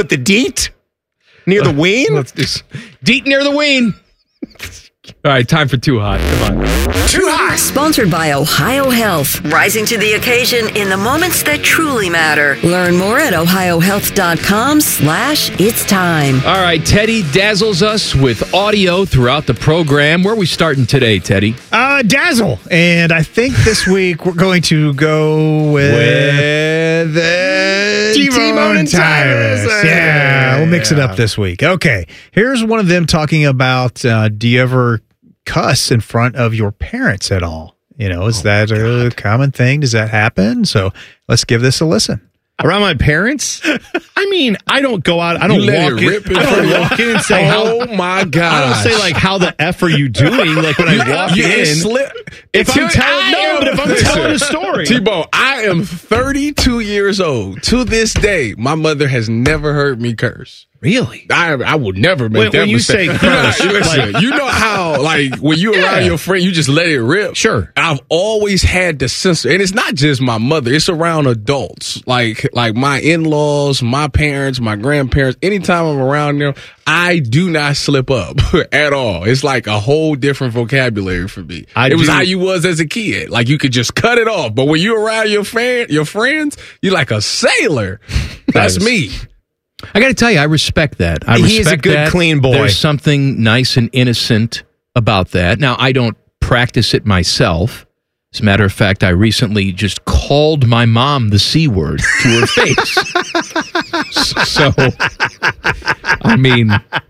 put the deet near the ween? Let's do deet near the ween. All right, time for Too Hot. Come on. Too hot. Sponsored by Ohio Health. Rising to the occasion in the moments that truly matter. Learn more at ohiohealth.com/it's time. All right, Teddy dazzles us with audio throughout the program. Where are we starting today, Teddy? Dazzle. And I think this week we're going to go with T-Bone and Tyrus. Yeah, we'll mix it up this week. Okay, here's one of them talking about, do you ever cuss in front of your parents at all? Is that a common thing? Does that happen? So let's give this a listen. Around my parents? I mean, I don't go out. I don't walk in and say, oh my God. I don't say, like, how the F are you doing? Like, when I walk in. If I'm telling a story. T-Bone, I am 32 years old. To this day, my mother has never heard me curse. Really? I would never make that when mistake. You say curse, listen, you know how, like, when you're around your friend, you just let it rip? Sure. I've always had to censor. And it's not just my mother. It's around adults. Like my in-laws, my parents, my grandparents. Anytime I'm around them, I do not slip up at all. It's like a whole different vocabulary for me. It was how you was as a kid. Like, you could just cut it off. But when you're around your friends, you're like a sailor. That's me. I got to tell you, I respect that. He's a good, clean boy. There's something nice and innocent about that. Now, I don't practice it myself. As a matter of fact, I recently just called my mom the C word to her face. So, I mean,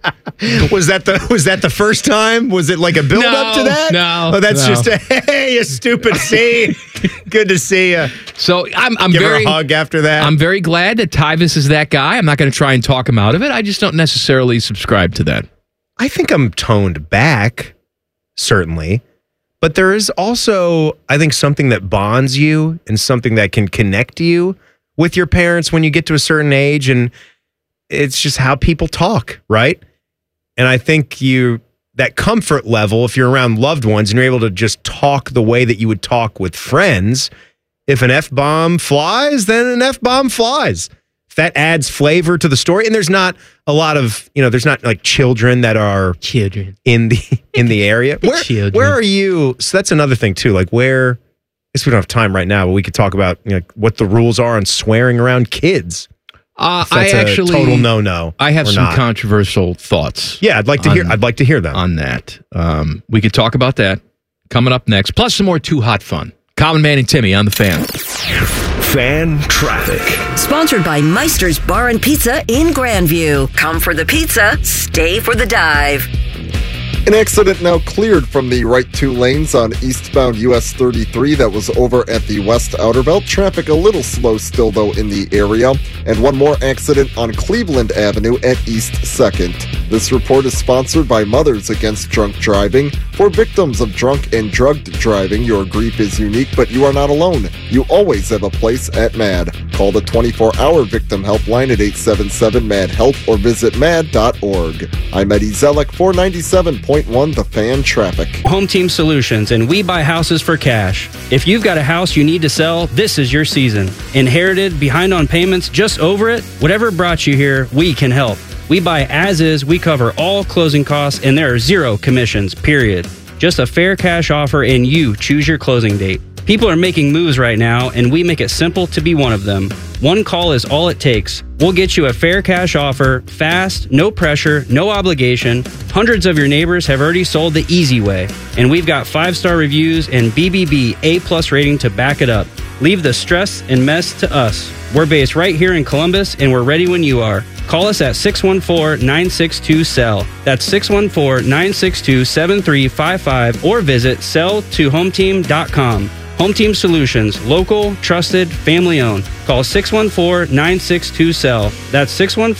was that the first time? Was it like a build up to that? No. Oh, that's just hey, you stupid C. Good to see you. So I'm Give very her a hug after that. I'm very glad that Tyvis is that guy. I'm not going to try and talk him out of it. I just don't necessarily subscribe to that. I think I'm toned back, certainly. But there is also, I think, something that bonds you and something that can connect you with your parents when you get to a certain age. And it's just how people talk, right? And I think that comfort level, if you're around loved ones and you're able to just talk the way that you would talk with friends, if an F-bomb flies, then an F-bomb flies. If that adds flavor to the story, and there's not a lot of, there's not like children that are in the area. Where are you? So that's another thing too. Like, where? I guess we don't have time right now, but we could talk about what the rules are on swearing around kids. I actually total no. I have some controversial thoughts. Yeah, I'd like to hear them on that. We could talk about that coming up next. Plus some more Too Hot fun. Common Man and Timmy on the Fan. Fan traffic. Sponsored by Meister's Bar and Pizza in Grandview. Come for the pizza, stay for the dive. An accident now cleared from the right two lanes on eastbound US 33 that was over at the West Outer Belt. Traffic a little slow still, though, in the area. And one more accident on Cleveland Avenue at East 2nd. This report is sponsored by Mothers Against Drunk Driving. For victims of drunk and drugged driving, your grief is unique, but you are not alone. You always have a place at MAD. Call the 24-hour victim helpline at 877-MAD-HELP or visit mad.org. I'm Eddie Zellick, 497.1 The Fan Traffic. Home Team Solutions, and we buy houses for cash. If you've got a house you need to sell, this is your season. Inherited, behind on payments, just over it? Whatever brought you here, we can help. We buy as is, we cover all closing costs, and there are zero commissions, period. Just a fair cash offer, and you choose your closing date. People are making moves right now, and we make it simple to be one of them. One call is all it takes. We'll get you a fair cash offer, fast, no pressure, no obligation. Hundreds of your neighbors have already sold the easy way, and we've got 5-star reviews and BBB A+ rating to back it up. Leave the stress and mess to us. We're based right here in Columbus, and we're ready when you are. Call us at 614-962-SELL. That's 614-962-7355, or visit selltohometeam.com. Home Team Solutions, local, trusted, family-owned. Call 614-962-SELL. That's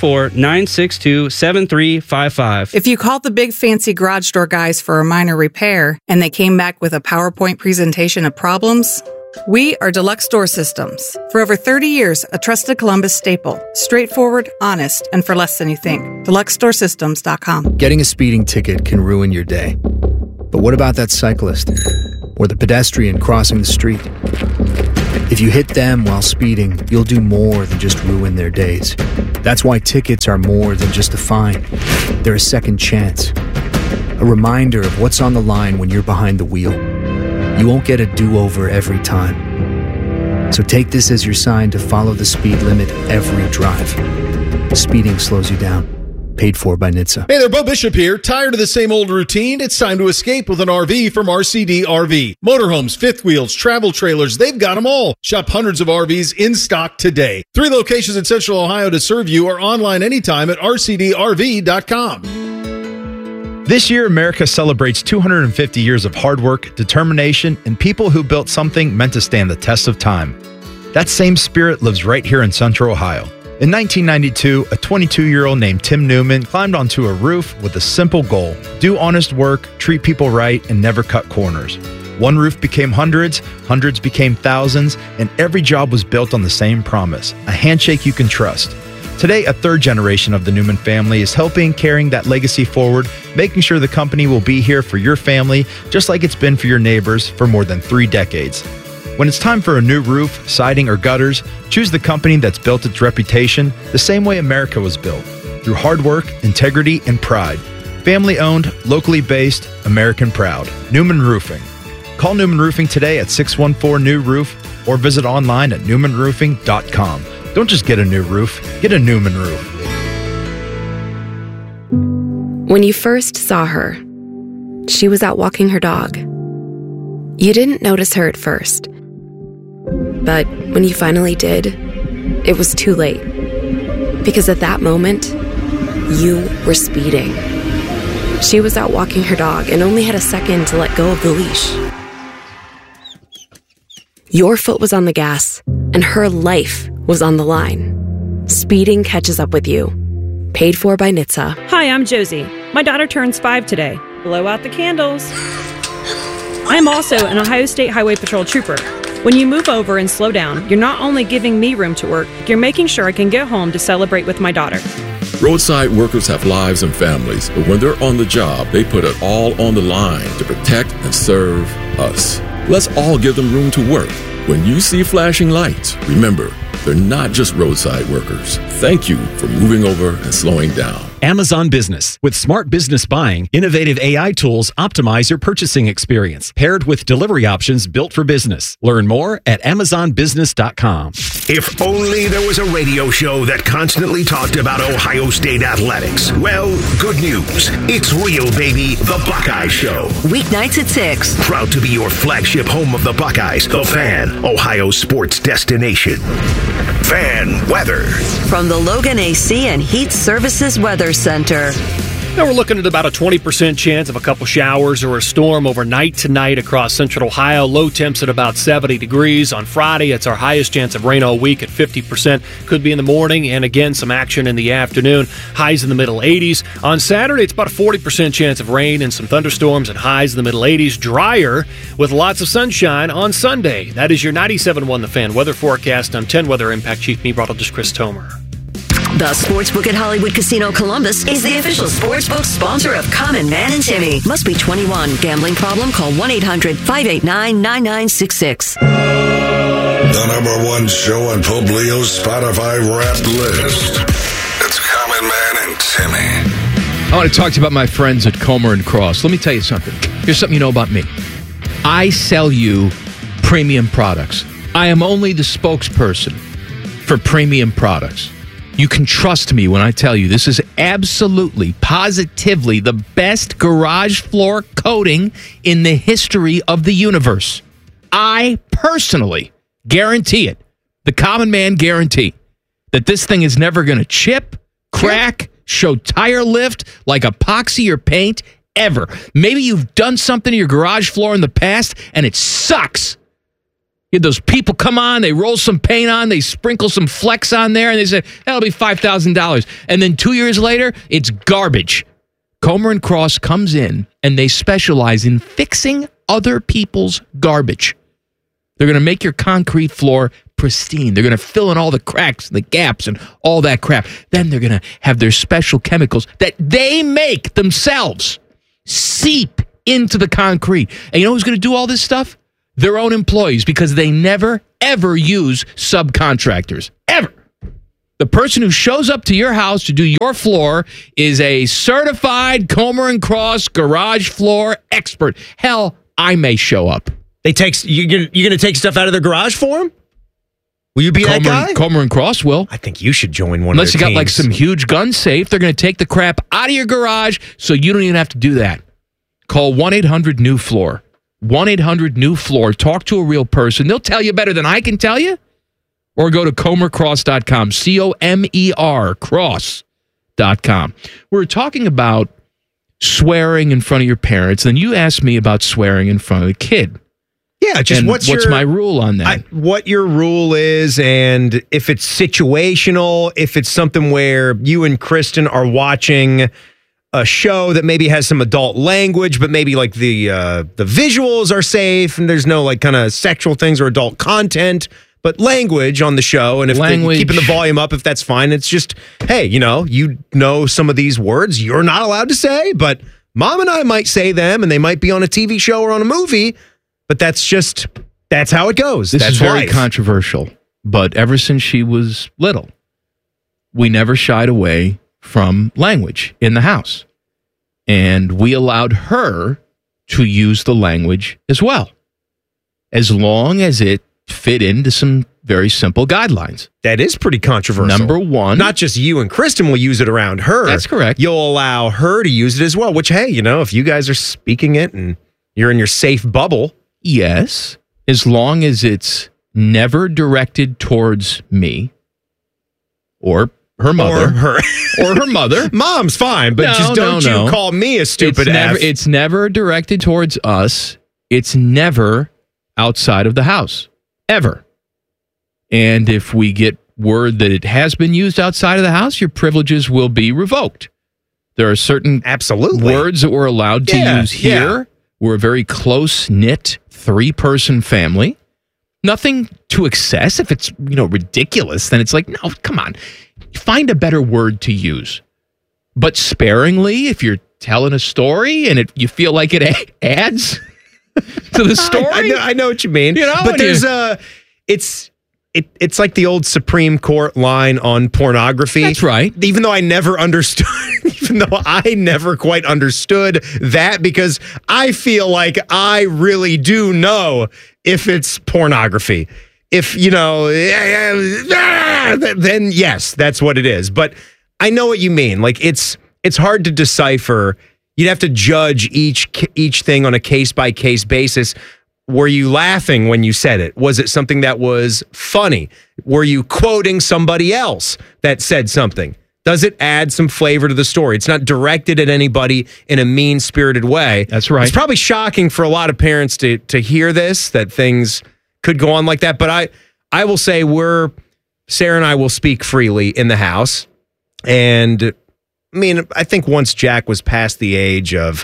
614-962-7355. If you called the big fancy garage door guys for a minor repair and they came back with a PowerPoint presentation of problems, we are Deluxe Door Systems. For over 30 years, a trusted Columbus staple. Straightforward, honest, and for less than you think. DeluxeDoorSystems.com. Getting a speeding ticket can ruin your day. But what about that cyclist? Or the pedestrian crossing the street? If you hit them while speeding, you'll do more than just ruin their days. That's why tickets are more than just a fine. They're a second chance. A reminder of what's on the line when you're behind the wheel. You won't get a do-over every time. So take this as your sign to follow the speed limit every drive. Speeding slows you down. Paid for by NHTSA. Hey there, Bo Bishop here. Tired of the same old routine? It's time to escape with an RV from RCD RV. Motorhomes, fifth wheels, travel trailers, they've got them all. Shop hundreds of RVs in stock today. 3 locations in Central Ohio to serve you, or online anytime at rcdrv.com. This year, America celebrates 250 years of hard work, determination, and people who built something meant to stand the test of time. That same spirit lives right here in Central Ohio. In 1992, a 22-year-old named Tim Newman climbed onto a roof with a simple goal: do honest work, treat people right, and never cut corners. One roof became hundreds, hundreds became thousands, and every job was built on the same promise: a handshake you can trust. Today, a third generation of the Newman family is helping carrying that legacy forward, making sure the company will be here for your family, just like it's been for your neighbors for more than 3 decades. When it's time for a new roof, siding, or gutters, choose the company that's built its reputation the same way America was built, through hard work, integrity, and pride. Family-owned, locally based, American proud. Newman Roofing. Call Newman Roofing today at 614-NEW-ROOF or visit online at newmanroofing.com. Don't just get a new roof, get a Newman roof. When you first saw her, she was out walking her dog. You didn't notice her at first. But when you finally did, it was too late. Because at that moment, you were speeding. She was out walking her dog and only had a second to let go of the leash. Your foot was on the gas, and her life was on the line. Speeding catches up with you. Paid for by NHTSA. Hi, I'm Josie. My daughter turns 5 today. Blow out the candles. I'm also an Ohio State Highway Patrol trooper. When you move over and slow down, you're not only giving me room to work, you're making sure I can get home to celebrate with my daughter. Roadside workers have lives and families, but when they're on the job, they put it all on the line to protect and serve us. Let's all give them room to work. When you see flashing lights, remember, they're not just roadside workers. Thank you for moving over and slowing down. Amazon Business. With smart business buying, innovative AI tools optimize your purchasing experience, paired with delivery options built for business. Learn more at amazonbusiness.com. If only there was a radio show that constantly talked about Ohio State athletics. Well, good news. It's real, baby. The Buckeye Show. Weeknights at 6. Proud to be your flagship home of the Buckeyes, The Fan, Ohio sports destination. Fan weather. From the Logan AC and Heat Services Weather Center. Now we're looking at about a 20% chance of a couple showers or a storm overnight tonight across central Ohio. Low temps at about 70 degrees. On Friday, it's our highest chance of rain all week at 50%. Could be in the morning, and again, some action in the afternoon. Highs in the middle 80s. On Saturday, it's about a 40% chance of rain and some thunderstorms and highs in the middle 80s. Drier with lots of sunshine on Sunday. That is your 97.1 The Fan weather forecast. I'm 10 Weather Impact Chief Meteorologist Chris Tomer. The Sportsbook at Hollywood Casino Columbus is the official sportsbook sponsor of Common Man and Timmy. Must be 21. Gambling problem? Call 1-800-589-9966. The number 1 show on Publio's Spotify Wrapped list. It's Common Man and Timmy. I want to talk to you about my friends at Comer and Cross. Let me tell you something. Here's something you know about me. I sell you premium products. I am only the spokesperson for premium products. You can trust me when I tell you this is absolutely, positively the best garage floor coating in the history of the universe. I personally guarantee it. The Common Man guarantee that this thing is never going to chip, crack, show tire lift like epoxy or paint ever. Maybe you've done something to your garage floor in the past and it sucks. You had those people come on, they roll some paint on, they sprinkle some Flex on there, and they say, that'll be $5,000. And then 2 years later, it's garbage. Comer and Cross comes in, and they specialize in fixing other people's garbage. They're going to make your concrete floor pristine. They're going to fill in all the cracks and the gaps and all that crap. Then they're going to have their special chemicals that they make themselves seep into the concrete. And you know who's going to do all this stuff? Their own employees, because they never, ever use subcontractors. Ever. The person who shows up to your house to do your floor is a certified Comer & Cross garage floor expert. Hell, I may show up. You're going to take stuff out of their garage for them? Will you be that guy? Comer & Cross will. I think you should join one Unless of their you got like teams. some huge gun safe, they're going to take the crap out of your garage, so you don't even have to do that. Call 1-800-NEW-FLOOR. 1-800-NEW-FLOOR. Talk to a real person. They'll tell you better than I can tell you. Or go to comercross.com. C-O-M-E-R, cross.com. We were talking about swearing in front of your parents, and you asked me about swearing in front of the kid. Yeah, just And what's what's my rule on that? What your rule is, and if it's situational, if it's something where you and Kristen are watching a show that maybe has some adult language, but maybe like the visuals are safe and there's no like kind of sexual things or adult content, but language on the show, and if keeping the volume up, if that's fine. It's just, hey, you know some of these words you're not allowed to say, but mom and I might say them, and they might be on a TV show or on a movie. But that's how it goes. This that's is very life. controversial, but ever since she was little, we never shied away from language in the house. And we allowed her to use the language as well, as long as it fit into some very simple guidelines. That is pretty controversial. Number one. Not just you and Kristen will use it around her. That's correct. You'll allow her to use it as well, which, hey, if you guys are speaking it and you're in your safe bubble. Yes, as long as it's never directed towards me or her mother. Or her mother. Mom's fine, but just don't you call me a stupid F. It's never directed towards us. It's never outside of the house. Ever. And if we get word that it has been used outside of the house, your privileges will be revoked. There are certain words that we're allowed to use here. Yeah. We're a very close-knit 3-person family. Nothing to excess. If it's, ridiculous, then it's like, no, come on. Find a better word to use. But sparingly, if you're telling a story and you feel like it adds to the story. I know what you mean. But there's it's like the old Supreme Court line on pornography. That's right. Even though I never understood, quite understood that, because I feel like I really do know if it's pornography. If, then yes, that's what it is. But I know what you mean. Like it's hard to decipher. You'd have to judge each thing on a case-by-case basis. Were you laughing when you said it? Was it something that was funny? Were you quoting somebody else that said something? Does it add some flavor to the story? It's not directed at anybody in a mean-spirited way. That's right. It's probably shocking for a lot of parents to hear this, that things could go on like that. But I will say Sarah and I will speak freely in the house. And I think once Jack was past the age of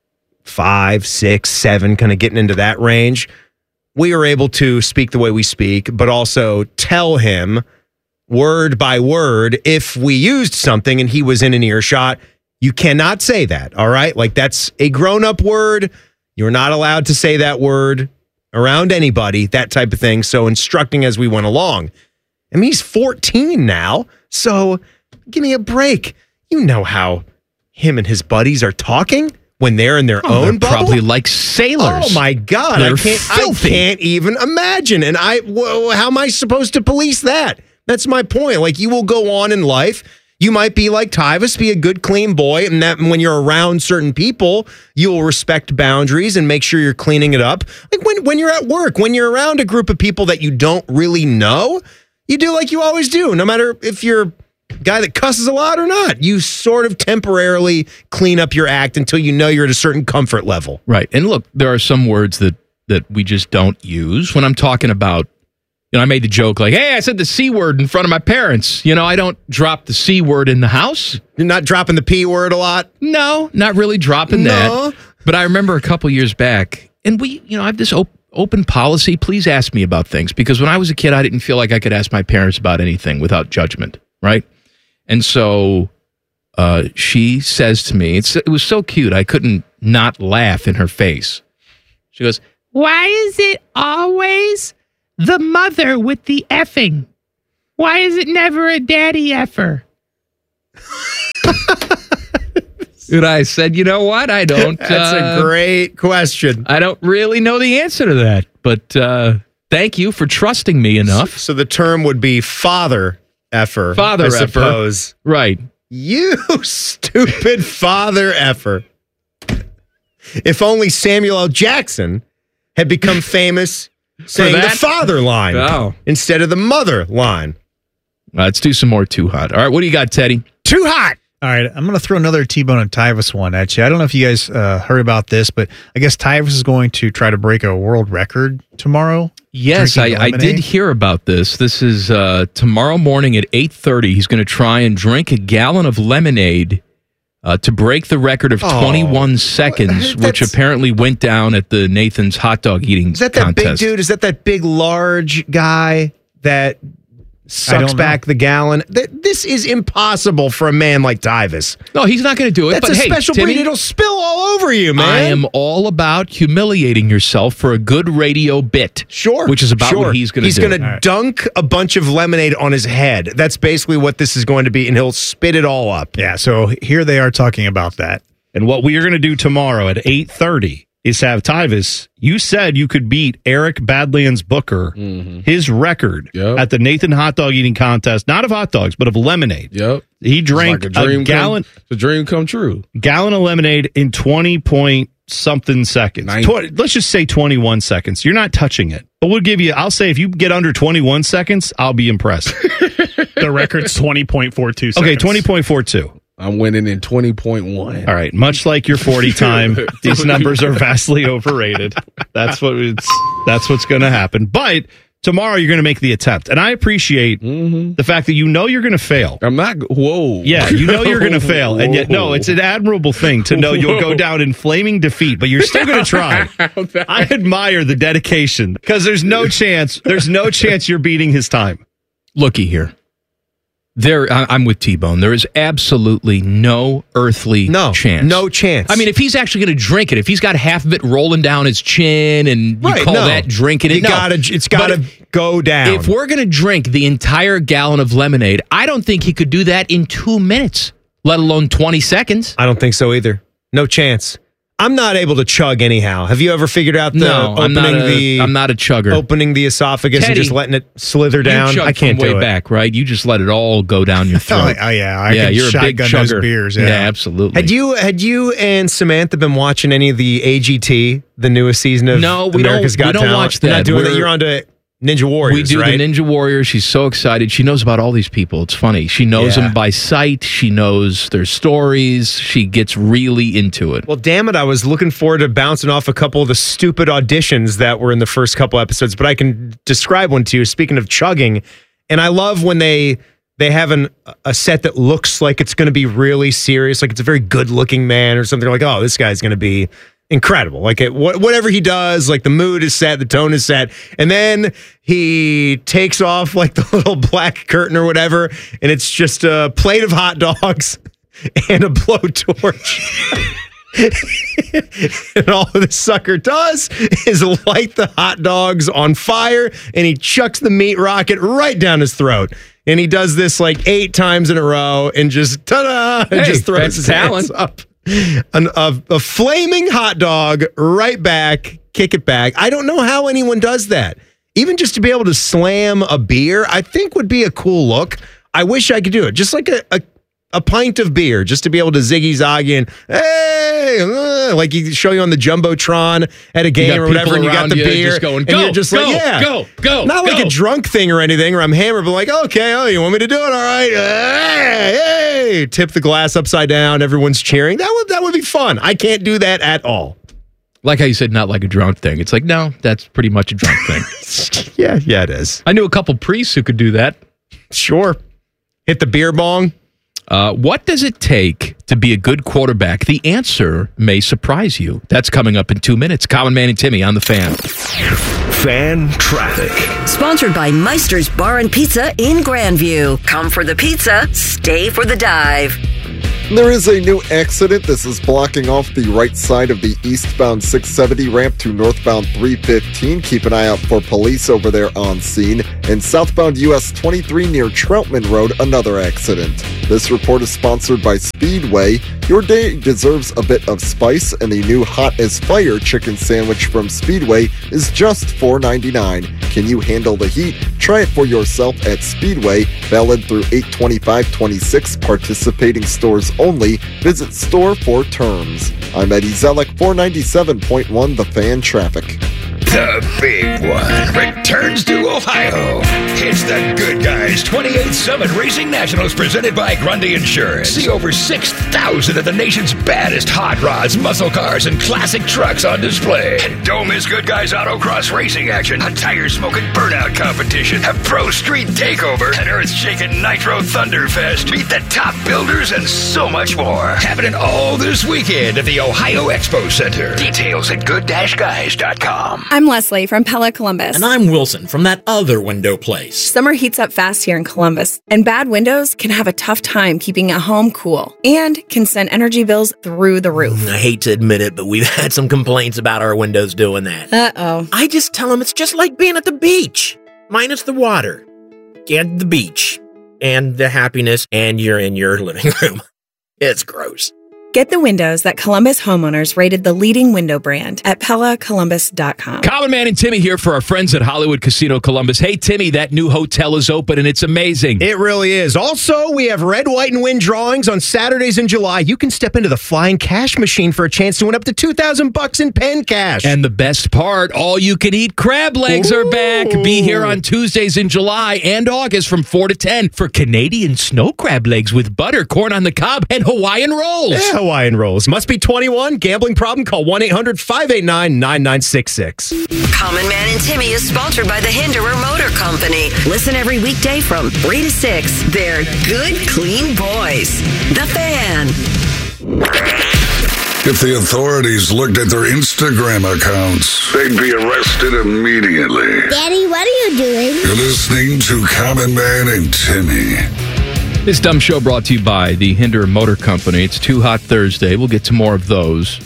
5, 6, 7, kind of getting into that range, we were able to speak the way we speak, but also tell him word by word, if we used something and he was in an earshot, you cannot say that, all right? Like, that's a grown-up word. You're not allowed to say that word around anybody, that type of thing. So instructing as we went along. He's 14 now, so give me a break. You know how him and his buddies are talking when they're in their own bubble? Probably like sailors. Oh my God. I can't even imagine. And how am I supposed to police that? That's my point. Like, you will go on in life. You might be like Tyvus, be a good, clean boy. And that when you're around certain people, you will respect boundaries and make sure you're cleaning it up. Like when you're at work, when you're around a group of people that you don't really know, you do like you always do. No matter if you're a guy that cusses a lot or not, you sort of temporarily clean up your act until you know you're at a certain comfort level. Right. And look, there are some words that we just don't use. When I'm talking about, I made the joke like, hey, I said the C word in front of my parents. I don't drop the C word in the house. You're not dropping the P word a lot? No, not really dropping that. But I remember a couple years back, and I have this open policy. Please ask me about things, because when I was a kid, I didn't feel like I could ask my parents about anything without judgment, right? And so she says to me, it was so cute, I couldn't not laugh in her face. She goes, why is it always the mother with the effing? Why is it never a daddy effer? And I said, you know what? I don't. That's a great question. I don't really know the answer to that, but thank you for trusting me enough. So the term would be father effer. Father I effer. suppose. Right. You stupid father effer. If only Samuel L. Jackson had become famous saying the father line instead of the mother line. Let's do some more Too Hot. All right, what do you got, Teddy? Too hot. All right, I'm going to throw another T-Bone and Tyvus one at you. I don't know if you guys heard about this, but I guess Tyvus is going to try to break a world record tomorrow. Yes, I did hear about this. This is tomorrow morning at 8:30. He's going to try and drink a gallon of lemonade to break the record of 21 seconds, which apparently went down at the Nathan's hot dog eating contest. Is that that big dude? Is that big, large guy that sucks back the gallon? This is impossible for a man like Tyvus. No, he's not going to do it. That's but a hey, special Timmy, breed. It'll spill all over you, man. I am all about humiliating yourself for a good radio bit. Sure. Which is about what he's going to do. He's going to dunk a bunch of lemonade on his head. That's basically what this is going to be, and he'll spit it all up. Yeah, so here they are talking about that. And what we are going to do tomorrow at 8:30 is have Tyvus. You said you could beat Eric Badlands Booker, his record at the Nathan hot dog eating contest, not of hot dogs, but of lemonade. Yep. He drank a gallon. The dream come true. Gallon of lemonade in 20 point something seconds. Let's just say 21 seconds. You're not touching it. But we'll give you, I'll say if you get under 21 seconds, I'll be impressed. The record's 20.42 seconds. Okay, 20.42. I'm winning in 20.1. All right. Much like your 40 time, these numbers are vastly overrated. That's what's going to happen. But tomorrow you're going to make the attempt. And I appreciate the fact that you know you're going to fail. I'm not. Whoa. Yeah, you know you're going to fail. And yet, no, it's an admirable thing to know you'll go down in flaming defeat, but you're still going to try. I admire the dedication because there's no chance you're beating his time. Looky here. I'm with T-Bone. There is absolutely no earthly chance. No chance. I mean, if he's actually going to drink it, if he's got half of it rolling down his chin and you call that drinking it, it's got to go down. If we're going to drink the entire gallon of lemonade, I don't think he could do that in 2 minutes, let alone 20 seconds. I don't think so either. No chance. I'm not able to chug anyhow. Have you ever figured out I'm not a chugger. Opening the esophagus Teddy, and just letting it slither down? I can't from do way it. back, right? You just let it all go down your throat. You're a big chugger. Those beers, yeah, absolutely. Had you and Samantha been watching any of the AGT, the newest season of America's Got Talent? We don't watch that. You're not doing that. You're on to Ninja Warriors, We do right? the Ninja Warriors. She's so excited. She knows about all these people. It's funny. She knows them by sight. She knows their stories. She gets really into it. Well, damn it. I was looking forward to bouncing off a couple of the stupid auditions that were in the first couple episodes, but I can describe one to you. Speaking of chugging, and I love when they have a set that looks like it's going to be really serious, like it's a very good-looking man or something. Like, oh, this guy's going to be incredible. Like whatever he does, like the mood is set, the tone is set, and then he takes off like the little black curtain or whatever, and it's just a plate of hot dogs and a blowtorch. And all this sucker does is light the hot dogs on fire, and he chucks the meat rocket right down his throat. And he does this like 8 times in a row, and just ta-da! And just throws his hands up. A flaming hot dog right back, kick it back. I don't know how anyone does that. Even just to be able to slam a beer, I think would be a cool look. I wish I could do it. Just like a pint of beer, just to be able to ziggy-zaggy and, hey, like you show you on the Jumbotron at a game or whatever, and you got the beer, just going, and you're just like, yeah. Go. Not like a drunk thing or anything, or I'm hammered, but like, okay, you want me to do it? All right. Hey. Tip the glass upside down. Everyone's cheering. That would be fun. I can't do that at all. Like how you said, not like a drunk thing. It's like, no, that's pretty much a drunk thing. Yeah, it is. I knew a couple priests who could do that. Sure. Hit the beer bong. What does it take to be a good quarterback? The answer may surprise you. That's coming up in 2 minutes. Common Man and Timmy on the Fan. Fan Traffic. Sponsored by Meister's Bar and Pizza in Grandview. Come for the pizza, stay for the dive. There is a new accident. This is blocking off the right side of the eastbound 670 ramp to northbound 315. Keep an eye out for police over there on scene. And southbound US 23 near Troutman Road, another accident. This report is sponsored by Speedway. Your day deserves a bit of spice, and the new Hot as Fire chicken sandwich from Speedway is just $4.99. Can you handle the heat? Try it for yourself at Speedway, valid through 8/25/26, participating stores only. Visit store for terms. I'm Eddie Zellick, 497.1 The Fan Traffic. The big one returns to Ohio. It's the Good Guys 28th Summit Racing Nationals presented by Grundy Insurance. See over 6,000 of the nation's baddest hot rods, muscle cars, and classic trucks on display. And don't miss Good Guys Autocross racing action, a tire-smoking burnout competition, a pro street takeover, an earth-shaking Nitro Thunderfest, meet the top builders, and so much more. Happening all this weekend at the Ohio Expo Center. Details at good-guys.com. I'm Leslie from Pella Columbus. And I'm Wilson from that other window place. Summer heats up fast here in Columbus, and bad windows can have a tough time keeping a home cool and can send energy bills through the roof. I hate to admit it, but we've had some complaints about our windows doing that. Uh-oh. I just tell them it's just like being at the beach, minus the water and the beach and the happiness, and you're in your living room. It's gross. Get the windows that Columbus homeowners rated the leading window brand at PellaColumbus.com. Common Man and Timmy here for our friends at Hollywood Casino Columbus. Hey, Timmy, that new hotel is open and it's amazing. It really is. Also, we have red, white, and win drawings on Saturdays in July. You can step into the flying cash machine for a chance to win up to $2,000 in pen cash. And the best part, all you can eat crab legs are back. Be here on Tuesdays in July and August from 4 to 10 for Canadian snow crab legs with butter, corn on the cob, and Hawaiian rolls. Yeah, Hawaiian rolls. Must be 21. Gambling problem? Call 1-800-589-9966. Common Man and Timmy is sponsored by the Hinderer Motor Company. Listen every weekday from 3 to 6. They're good, clean boys. The Fan. If the authorities looked at their Instagram accounts, they'd be arrested immediately. Daddy, what are you doing? You're listening to Common Man and Timmy. This dumb show brought to you by the Hinderer Motor Company. It's Too Hot Thursday. We'll get to more of those.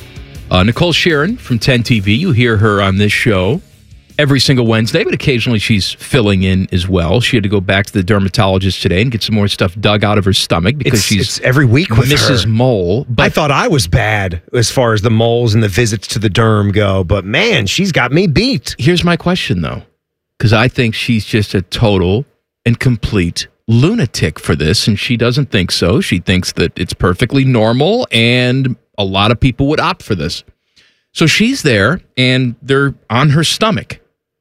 Nicole Sheeran from 10 TV. You hear her on this show every single Wednesday, but occasionally she's filling in as well. She had to go back to the dermatologist today and get some more stuff dug out of her stomach because it's every week with Mrs. her. Mole. But I thought I was bad as far as the moles and the visits to the derm go, but man, she's got me beat. Here's my question, though, because I think she's just a total and complete lunatic for this, and she doesn't think so. She thinks that it's perfectly normal, and a lot of people would opt for this. So she's there, and they're on her stomach.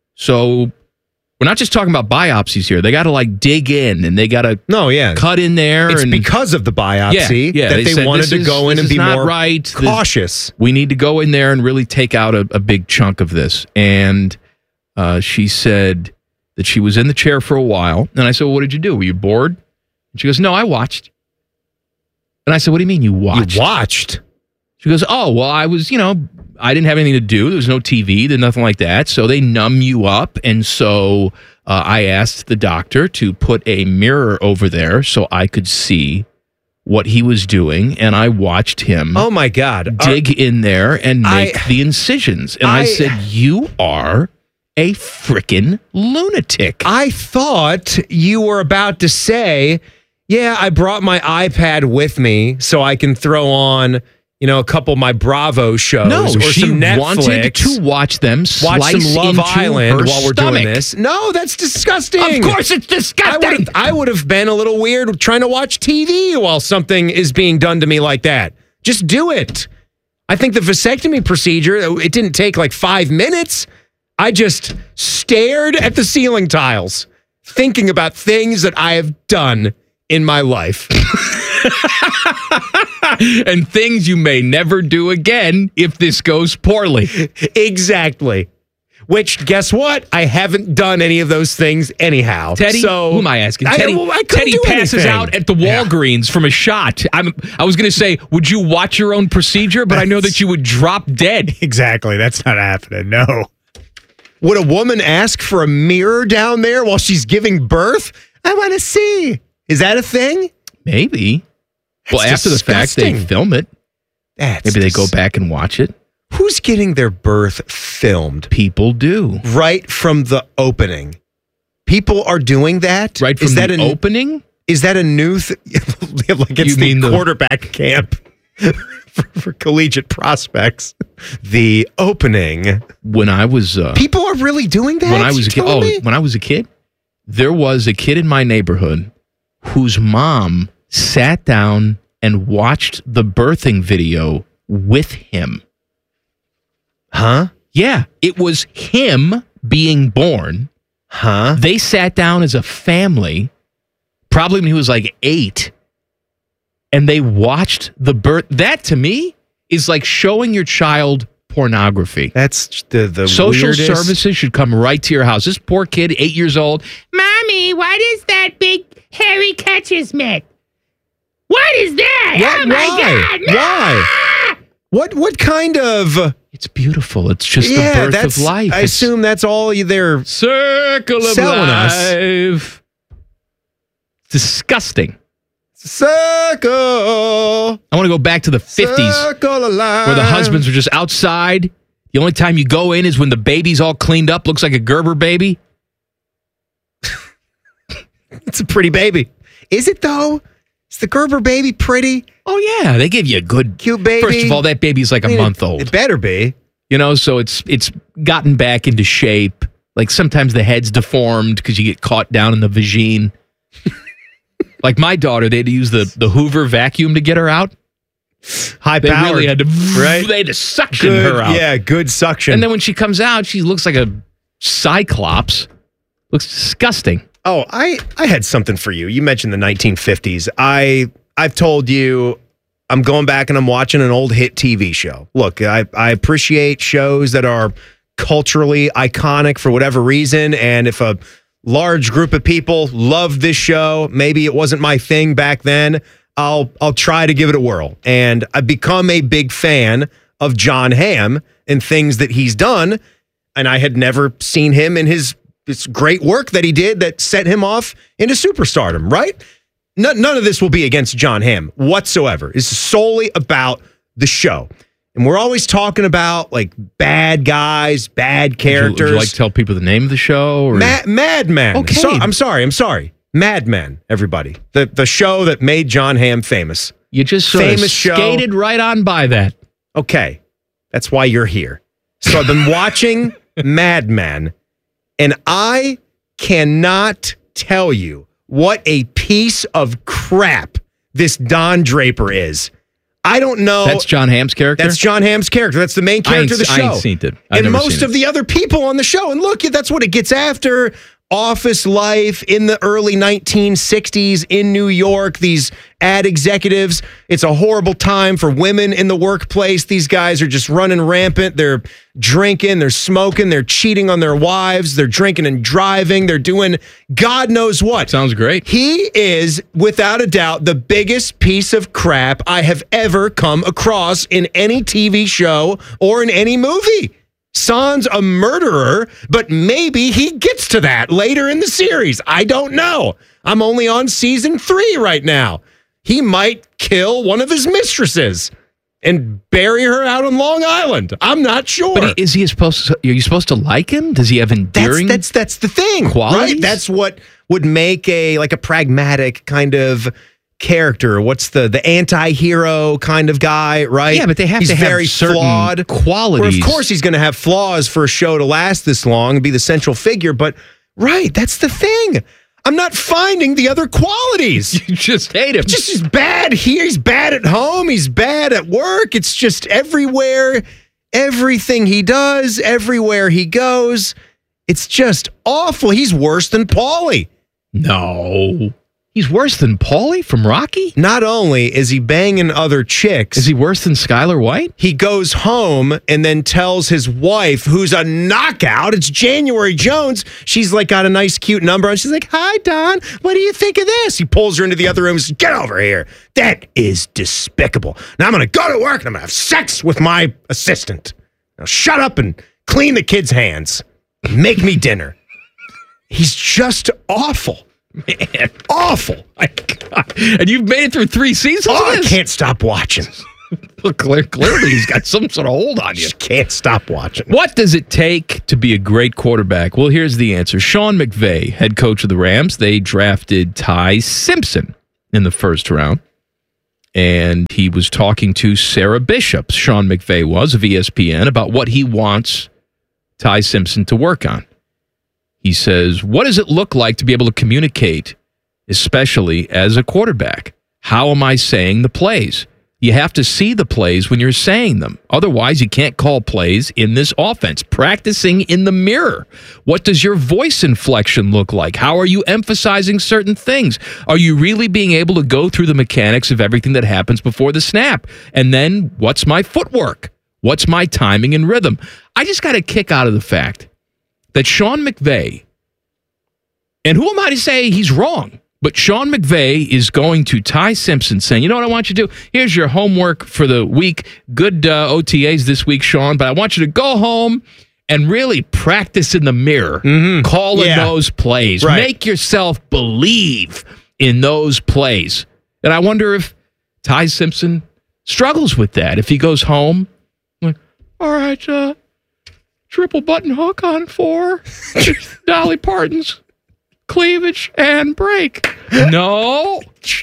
So we're not just talking about biopsies here. They got to like dig in, and they got to cut in there. It's and because of the biopsy that they wanted to go in and be more cautious. We need to go in there and really take out a big chunk of this. And she said that she was in the chair for a while. And I said, well, what did you do? Were you bored? And she goes, no, I watched. And I said, what do you mean you watched? You watched? She goes, oh, well, I was, I didn't have anything to do. There was no TV. There's nothing like that. So they numb you up. And so I asked the doctor to put a mirror over there so I could see what he was doing. And I watched him. Oh, my God. Dig in there and make the incisions. And I said, you are a freaking lunatic. I thought you were about to say, yeah, I brought my iPad with me so I can throw on, a couple of my Bravo shows or she some Netflix. Wanted to watch them slice watch some Love into Island her while we're stomach. doing this. No, that's disgusting. Of course it's disgusting. I would have been a little weird trying to watch TV while something is being done to me like that. Just do it. I think the vasectomy procedure, it didn't take like 5 minutes. I just stared at the ceiling tiles, thinking about things that I have done in my life. And things you may never do again if this goes poorly. Exactly. Which, guess what? I haven't done any of those things anyhow. Teddy, so, who am I asking? Teddy passes anything. out at the Walgreens from a shot. I was going to say, would you watch your own procedure? But I know that you would drop dead. Exactly. That's not happening. No. Would a woman ask for a mirror down there while she's giving birth? I want to see. Is that a thing? Maybe. Well, after the fact, they film it. Maybe they go back and watch it. Who's getting their birth filmed? People do. Right from the opening. People are doing that? Right from the opening? Is that a new thing? Like it's the quarterback camp for collegiate prospects. The opening. When I was... people are really doing that? When I was a kid. When I was a kid, there was a kid in my neighborhood whose mom sat down and watched the birthing video with him. Huh? Yeah. It was him being born. Huh? They sat down as a family, probably when he was like 8, and they watched the birth. That, to me, is like showing your child pornography. That's the social weirdest. services should come right to your house. This poor kid, 8 years old. Mommy, what is that big hairy catcher's mitt? What is that? Oh my God! No! Why? What kind of? It's beautiful. It's just the birth of life. I assume that's all they're circle of selling life. Disgusting. Circle. I want to go back to the 50s where the husbands are just outside. The only time you go in is when the baby's all cleaned up, looks like a Gerber baby. It's a pretty baby. Is it though? Is the Gerber baby pretty? Oh yeah, they give you a good cute baby. First of all, that baby's like a month old. It better be. You know, so it's gotten back into shape. Like sometimes the head's deformed because you get caught down in the vagine. Like my daughter, they had to use the Hoover vacuum to get her out. High They powered, really had to, right? They had to suction her out. Yeah, good suction. And then when she comes out, she looks like a cyclops. Looks disgusting. Oh, I had something for you. You mentioned the 1950s. I've told you I'm going back and I'm watching an old hit TV show. Look, I appreciate shows that are culturally iconic for whatever reason. And if a large group of people love this show, maybe it wasn't my thing back then, I'll try to give it a whirl. And I've become a big fan of Jon Hamm and things that he's done. And I had never seen him in his great work that he did that set him off into superstardom, right? None of this will be against Jon Hamm whatsoever. It's solely about the show. And we're always talking about like bad guys, bad characters. Would you like to tell people the name of the show? Or? Mad Men. Okay. I'm sorry. Mad Men, everybody. The show that made Jon Hamm famous. You just sort of skated right on by that. Okay. That's why you're here. So I've been watching Mad Men, and I cannot tell you what a piece of crap this Don Draper is. I don't know. That's Jon Hamm's character? That's Jon Hamm's character. That's the main character of the show. I ain't seen it. And most of the other people on the show. And look, that's what it gets after. Office life in the early 1960s in New York. These ad executives. It's a horrible time for women in the workplace. These guys are just running rampant. They're drinking, they're smoking, they're cheating on their wives, they're drinking and driving, they're doing God knows what. Sounds great. He is, without a doubt, the biggest piece of crap I have ever come across in any TV show or in any movie. Sans a murderer, but maybe he gets to that later in the series. I don't know. I'm only on season 3 right now. He might kill one of his mistresses and bury her out on Long Island. I'm not sure. But is he supposed to? Are you supposed to like him? Does he have endearing? That's the thing, qualities? Right? That's what would make a pragmatic kind of character. What's the anti-hero kind of guy, right? Yeah, but they have he's to have very certain flawed qualities. Well, of course, he's going to have flaws for a show to last this long and be the central figure. But right, that's the thing. I'm not finding the other qualities. You just hate him. Just he's bad here. He's bad at home. He's bad at work. It's just everywhere. Everything he does, everywhere he goes, it's just awful. He's worse than Paulie. No. He's worse than Paulie from Rocky? Not only is he banging other chicks. Is he worse than Skylar White? He goes home and then tells his wife, who's a knockout, it's January Jones. She's like got a nice, cute number. And she's like, hi, Don. What do you think of this? He pulls her into the other room and says, get over here. That is despicable. Now I'm going to go to work and I'm going to have sex with my assistant. Now shut up and clean the kids' hands. Make me dinner. He's just awful. Man, awful. My God. And you've made it through 3 seasons of I this? can't stop watching. Well, clearly he's got some sort of hold on you. Just can't stop watching. What does it take to be a great quarterback? Well, here's the answer. Sean McVay, head coach of the Rams, they drafted Ty Simpson in the first round. And he was talking to Sarah Bishop, Sean McVay was, of ESPN, about what he wants Ty Simpson to work on. He says, what does it look like to be able to communicate, especially as a quarterback? How am I saying the plays? You have to see the plays when you're saying them. Otherwise, you can't call plays in this offense. Practicing in the mirror. What does your voice inflection look like? How are you emphasizing certain things? Are you really being able to go through the mechanics of everything that happens before the snap? And then, what's my footwork? What's my timing and rhythm? I just got a kick out of the fact that Sean McVay, and who am I to say he's wrong? But Sean McVay is going to Ty Simpson saying, you know what I want you to do? Here's your homework for the week. Good OTAs this week, Sean, but I want you to go home and really practice in the mirror, calling those plays. Right. Make yourself believe in those plays. And I wonder if Ty Simpson struggles with that. If he goes home, like, all right, triple button hook on 4, Dolly Parton's cleavage and break. No,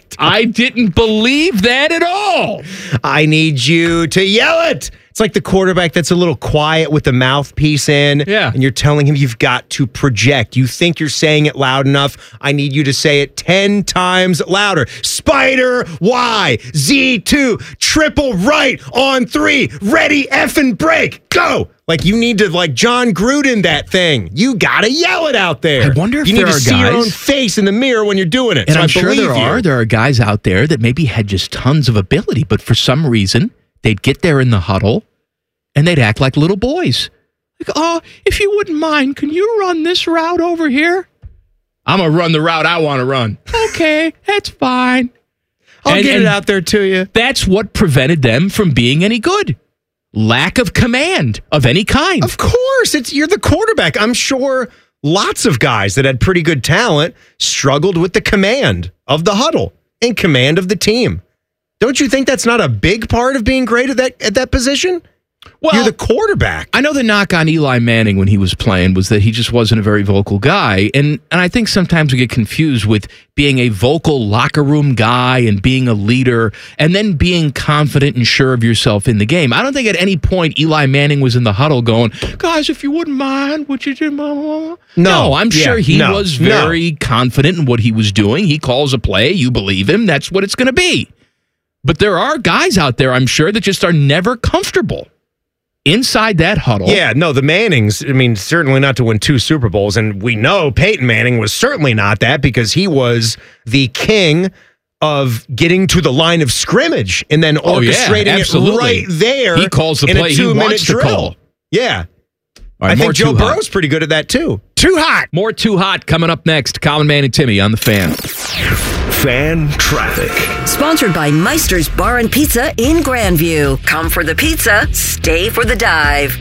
I didn't believe that at all. I need you to yell it. It's like the quarterback that's a little quiet with the mouthpiece in. Yeah. And you're telling him you've got to project. You think you're saying it loud enough. I need you to say it 10 times louder. Spider Y, Z2, triple right on 3. Ready, effing break. Go. Like you need to like John Gruden that thing. You got to yell it out there. I wonder if you there need to are see your guys- there own face in the mirror when you're doing it. And So I'm I sure believe there are guys out there that maybe had just tons of ability, but for some reason, they'd get there in the huddle and they'd act like little boys. Like, oh, if you wouldn't mind, can you run this route over here? I'm going to run the route I want to run. Okay, that's fine. I'll get it out there to you. That's what prevented them from being any good. Lack of command of any kind. Of course, you're the quarterback. I'm sure lots of guys that had pretty good talent struggled with the command of the huddle and command of the team. Don't you think that's not a big part of being great at that position? Well, you're the quarterback. I know the knock on Eli Manning when he was playing was that he just wasn't a very vocal guy. And I think sometimes we get confused with being a vocal locker room guy and being a leader and then being confident and sure of yourself in the game. I don't think at any point Eli Manning was in the huddle going, guys, if you wouldn't mind, would you do blah, blah, blah? No, I'm sure he was very confident in what he was doing. He calls a play, you believe him, that's what it's going to be. But there are guys out there, I'm sure, that just are never comfortable inside that huddle. Yeah, no, the Mannings, I mean, certainly not to win 2 Super Bowls. And we know Peyton Manning was certainly not that because he was the king of getting to the line of scrimmage and then orchestrating it right there. He calls the in play a he 2-minute wants to drill. call. Yeah. All right, I more think Joe Too Hot. Burrow's pretty good at that too. Too hot. More Too Hot coming up next. Colin, Man, and Timmy on The Fan. Fan traffic. Sponsored by Meister's Bar and Pizza in Grandview. Come for the pizza, stay for the dive.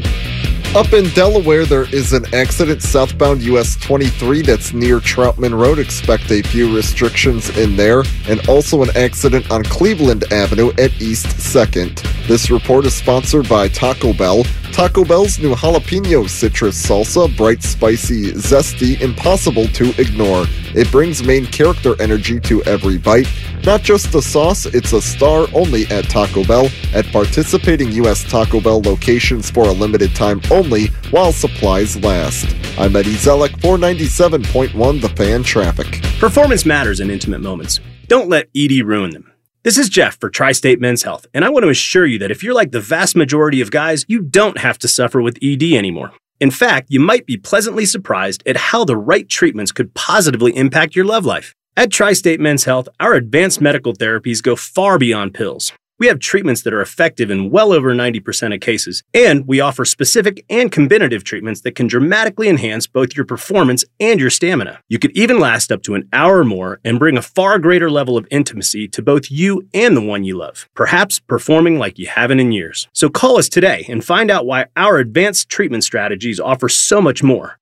Up in Delaware, there is an accident southbound US 23 that's near Troutman Road. Expect a few restrictions in there. And also an accident on Cleveland Avenue at East 2nd. This report is sponsored by Taco Bell. Taco Bell's new jalapeno citrus salsa, bright, spicy, zesty, impossible to ignore. It brings main character energy to every bite. Not just a sauce, it's a star only at Taco Bell at participating U.S. Taco Bell locations for a limited time only while supplies last. I'm Eddie Zellick, 497.1 The Fan Traffic. Performance matters in intimate moments. Don't let ED ruin them. This is Jeff for Tri-State Men's Health, and I want to assure you that if you're like the vast majority of guys, you don't have to suffer with ED anymore. In fact, you might be pleasantly surprised at how the right treatments could positively impact your love life. At Tri-State Men's Health, our advanced medical therapies go far beyond pills. We have treatments that are effective in well over 90% of cases, and we offer specific and combinative treatments that can dramatically enhance both your performance and your stamina. You could even last up to an hour or more and bring a far greater level of intimacy to both you and the one you love, perhaps performing like you haven't in years. So call us today and find out why our advanced treatment strategies offer so much more.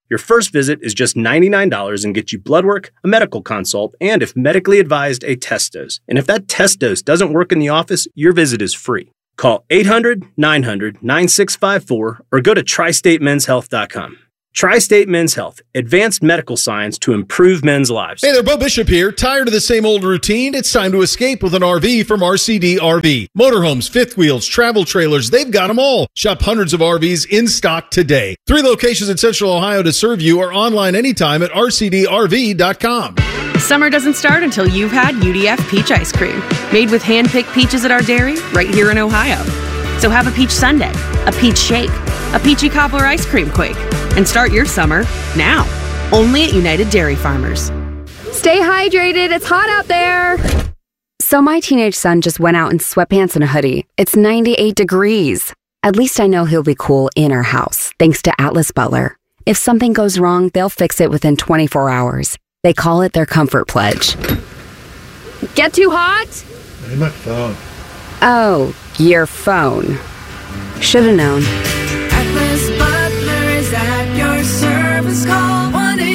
Your first visit is just $99 and gets you blood work, a medical consult, and if medically advised, a test dose. And if that test dose doesn't work in the office, your visit is free. Call 800-900-9654 or go to tristatemenshealth.com. Tri-State Men's Health, advanced medical science to improve men's lives. Hey there, Bo Bishop here. Tired of the same old routine? It's time to escape with an RV from RCD RV. Motorhomes, fifth wheels, travel trailers, they've got them all. Shop hundreds of RVs in stock today. 3 locations in Central Ohio to serve you or online anytime at rcdrv.com. Summer doesn't start until you've had UDF peach ice cream. Made with hand-picked peaches at our dairy right here in Ohio. So have a peach sundae, a peach shake, a peachy cobbler ice cream quake, and start your summer now. Only at United Dairy Farmers. Stay hydrated. It's hot out there. So my teenage son just went out in sweatpants and a hoodie. It's 98 degrees. At least I know he'll be cool in our house, thanks to Atlas Butler. If something goes wrong, they'll fix it within 24 hours. They call it their comfort pledge. Get too hot? Hey, my phone. Oh, your phone. Should've known. Atlas Butler is at your service. Call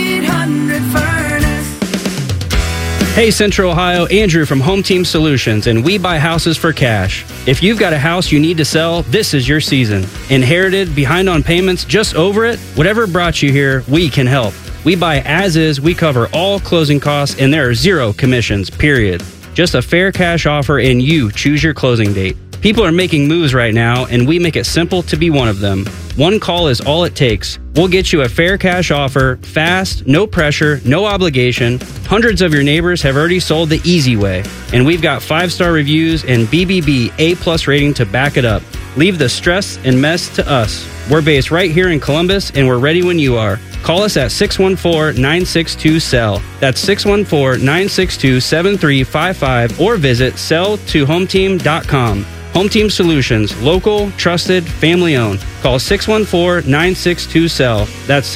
1-800-FURNACE. Hey Central Ohio, Andrew from Home Team Solutions, and we buy houses for cash. If you've got a house you need to sell, this is your season. Inherited, behind on payments, just over it? Whatever brought you here, we can help. We buy as is, we cover all closing costs, and there are 0 commissions, period. Just a fair cash offer and you choose your closing date. People are making moves right now, and we make it simple to be one of them. One call is all it takes. We'll get you a fair cash offer, fast, no pressure, no obligation. Hundreds of your neighbors have already sold the easy way, and we've got 5-star reviews and BBB A+ rating to back it up. Leave the stress and mess to us. We're based right here in Columbus, and we're ready when you are. Call us at 614-962-SELL. That's 614-962-7355 or visit selltohometeam.com. Home Team Solutions, local, trusted, family owned. Call 614-962-SELL. That's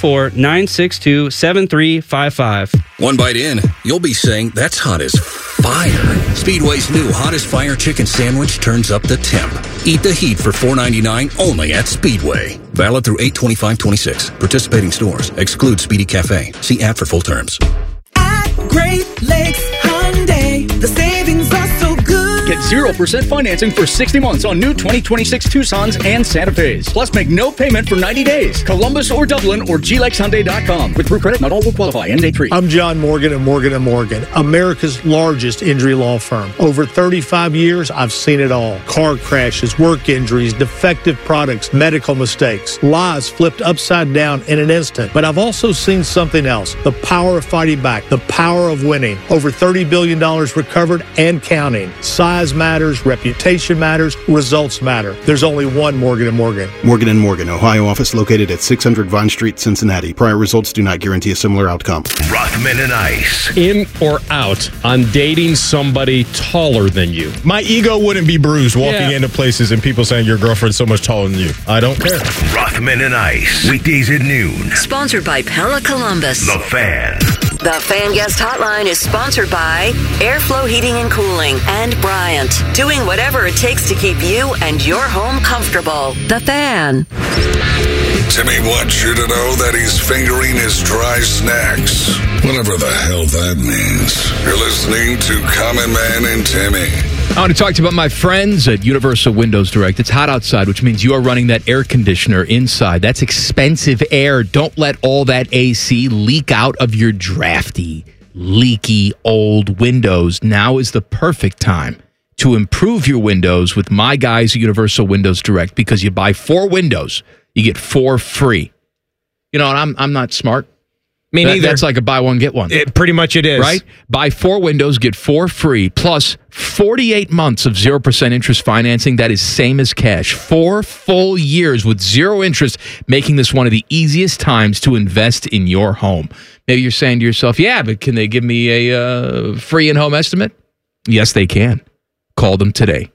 614-962-7355. One bite in, you'll be saying, that's hot as fire. Speedway's new Hottest Fire Chicken Sandwich turns up the temp. Eat the heat for $4.99 only at Speedway. Valid through 8/25/26. Participating stores. Exclude Speedy Cafe. See app for full terms. At Great Lakes Hyundai, the savings are so good. Get 0% financing for 60 months on new 2026 Tucsons and Santa Fe's. Plus, make no payment for 90 days. Columbus or Dublin or GLexHyundai.com. With through credit, not all will qualify. End date 3. I'm John Morgan of Morgan & Morgan, America's largest injury law firm. Over 35 years, I've seen it all. Car crashes, work injuries, defective products, medical mistakes, lives flipped upside down in an instant. But I've also seen something else. The power of fighting back. The power of winning. Over $30 billion recovered and counting. Size matters, reputation matters, results matter. There's only one Morgan & Morgan. Morgan & Morgan, Ohio office located at 600 Vine Street, Cincinnati. Prior results do not guarantee a similar outcome. Rothman and Ice. In or out on dating somebody taller than you? My ego wouldn't be bruised walking into places and people saying your girlfriend's so much taller than you. I don't care. Rothman and Ice. Weekdays at noon. Sponsored by Pella Columbus. The Fan. The Fan Guest Hotline is sponsored by Airflow Heating and Cooling and Bryant, doing whatever it takes to keep you and your home comfortable. The Fan. Timmy wants you to know that he's fingering his dry snacks. Whatever the hell that means. You're listening to Common Man and Timmy. I want to talk to you about my friends at Universal Windows Direct. It's hot outside, which means you are running that air conditioner inside. That's expensive air. Don't let all that AC leak out of your drafty, leaky, old windows. Now is the perfect time to improve your windows with my guys at Universal Windows Direct, because you buy 4 windows, you get 4 free. You know, and I'm not smart. Me neither. That's like a buy one, get one. Pretty much it is. Right? Buy 4 windows, get 4 free, plus 48 months of 0% interest financing. That is same as cash. 4 full years with 0 interest, making this one of the easiest times to invest in your home. Maybe you're saying to yourself, yeah, but can they give me a free in-home estimate? Yes, they can. Call them today.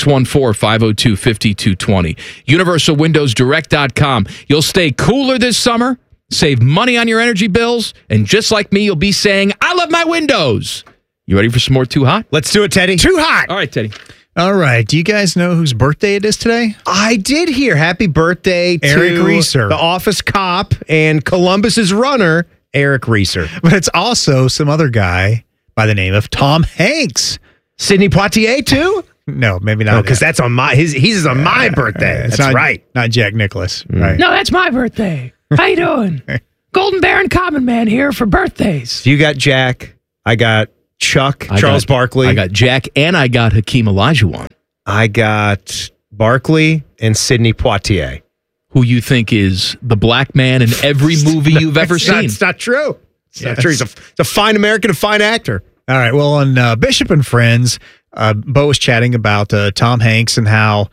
614-502-5220. UniversalWindowsDirect.com. You'll stay cooler this summer. Save money on your energy bills, and just like me, you'll be saying, I love my windows. You ready for some more Too Hot? Let's do it, Teddy. Too hot. All right, Teddy. All right. Do you guys know whose birthday it is today? I did hear happy birthday to Eric Reeser, the office cop and Columbus's runner, Eric Reeser. But it's also some other guy by the name of Tom Hanks. Sidney Poitier, too? No, maybe not. Because that's on he's on my birthday. That's not, right. Not Jack Nicklaus. Right. No, that's my birthday. How you doing? Golden Bear and Common Man here for birthdays. So you got Jack. I got Chuck, Charles Barkley. I got Jack, and I got Hakeem Olajuwon. I got Barkley and Sidney Poitier. Who you think is the black man in every movie you've ever seen. It's not true. It's not true. He's a fine American, a fine actor. All right. Well, on Bishop and Friends, Bo was chatting about Tom Hanks and how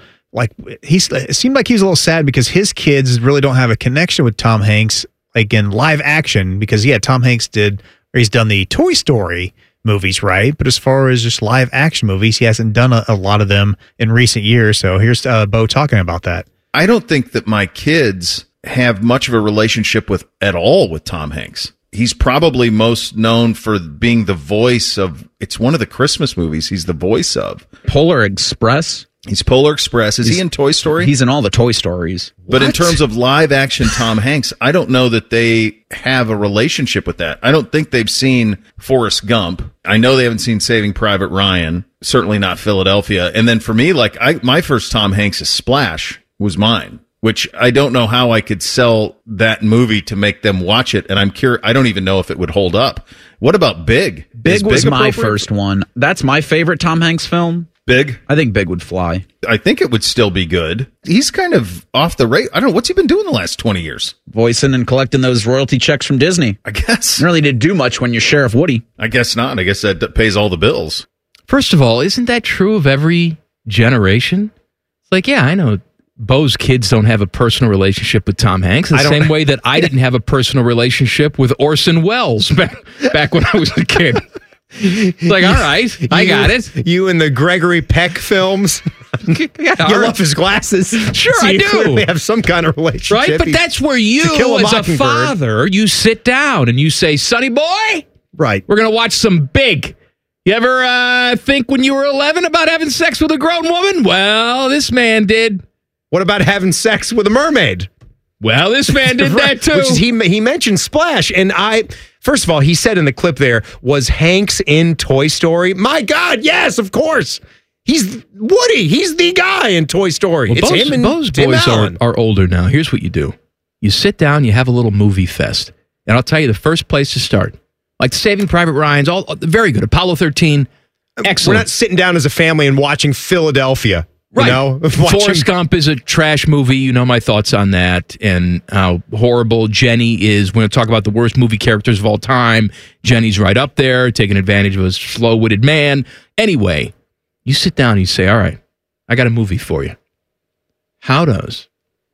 it seemed like he was a little sad because his kids really don't have a connection with Tom Hanks, like in live action, because Tom Hanks he's done the Toy Story movies, right? But as far as just live action movies, he hasn't done a lot of them in recent years. So here's Bo talking about that. I don't think that my kids have much of a relationship at all with Tom Hanks. He's probably most known for being the voice of, it's one of the Christmas movies he's the voice of. Polar Express. He's Polar Express. Is he in Toy Story? He's in all the Toy Stories. But in terms of live action Tom Hanks, I don't know that they have a relationship with that. I don't think they've seen Forrest Gump. I know they haven't seen Saving Private Ryan. Certainly not Philadelphia. And then for me, my first Tom Hanks is Splash was mine, which I don't know how I could sell that movie to make them watch it. And I'm curious. I don't even know if it would hold up. What about Big? Big was my first one. That's my favorite Tom Hanks film. Big? I think Big would fly. I think it would still be good. He's kind of off the rate. I don't know. What's he been doing the last 20 years? Voicing and collecting those royalty checks from Disney. I guess. Really didn't do much when you're Sheriff Woody. I guess not. I guess that pays all the bills. First of all, isn't that true of every generation? It's like, yeah, I know Bo's kids don't have a personal relationship with Tom Hanks the same way that I didn't have a personal relationship with Orson Welles back when I was a kid. It's like, all right, I got it. You and the Gregory Peck films. You love his glasses. Sure, so I do. You clearly have some kind of relationship. Right? But that's where you, as a father, you sit down and you say, Sonny boy, right, we're going to watch some Big. You ever think when you were 11 about having sex with a grown woman? Well, this man did. What about having sex with a mermaid? Well, this man did that too. Which is, he mentioned Splash, and first of all, he said in the clip there, was Hanks in Toy Story? My God, yes, of course. He's Woody. He's the guy in Toy Story. Well, it's him and Bo's Tim boys Allen. are older now. Here's what you do. You sit down, you have a little movie fest. And I'll tell you the first place to start. Like Saving Private Ryan's, all very good. Apollo 13, excellent. We're not sitting down as a family and watching Philadelphia. Right. You know, Forrest Gump is a trash movie. You know my thoughts on that and how horrible Jenny is. We're going to talk about the worst movie characters of all time. Jenny's right up there, taking advantage of a slow-witted man. Anyway, you sit down and you say, all right, I got a movie for you. How does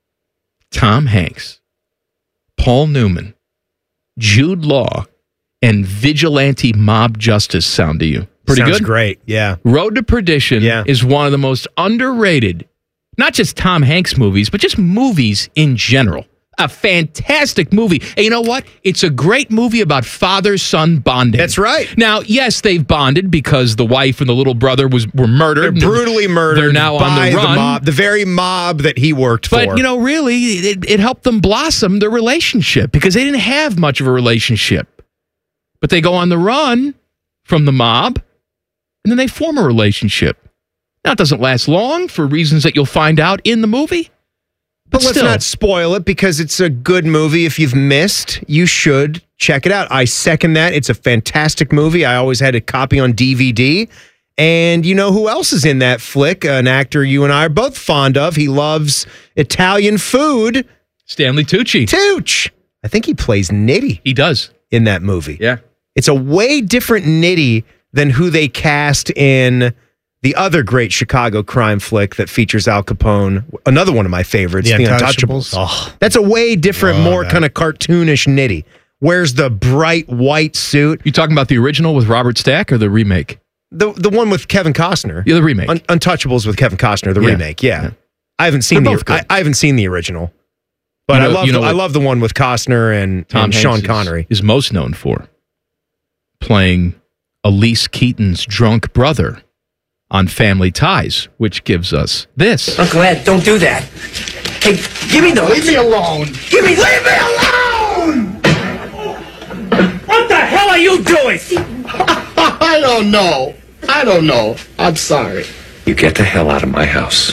Tom Hanks, Paul Newman, Jude Law, and vigilante mob justice sound to you? Pretty Sounds good? Great, yeah. Road to Perdition is one of the most underrated, not just Tom Hanks movies, but just movies in general. A fantastic movie. And you know what? It's a great movie about father-son bonding. That's right. Now, yes, they've bonded because the wife and the little brother were murdered. They're brutally murdered. They're now by on the run. mob, the very mob that he worked for. But, you know, really, it helped them blossom their relationship because they didn't have much of a relationship. But they go on the run from the mob, and then they form a relationship. Now, it doesn't last long for reasons that you'll find out in the movie. But let's not spoil it because it's a good movie. If you've missed, you should check it out. I second that. It's a fantastic movie. I always had a copy on DVD. And you know who else is in that flick? An actor you and I are both fond of. He loves Italian food. Stanley Tucci. Tooch. I think he plays Nitty. He does. In that movie. Yeah. It's a way different Nitty than who they cast in the other great Chicago crime flick that features Al Capone. Another one of my favorites, The Untouchables. Oh, that's a way different, more kind of cartoonish Nitty. Wears the bright white suit. You talking about the original with Robert Stack or the remake? The one with Kevin Costner. Yeah, the remake. Untouchables with Kevin Costner, the remake. Yeah. I haven't seen I haven't seen the original. But I love the one with Costner and Sean Connery. Is most known for playing Elise Keaton's drunk brother on Family Ties, which gives us this. Uncle Ed, don't do that. Hey, give me those. Leave me alone. Leave me alone! What the hell are you doing? I don't know. I'm sorry. You get the hell out of my house.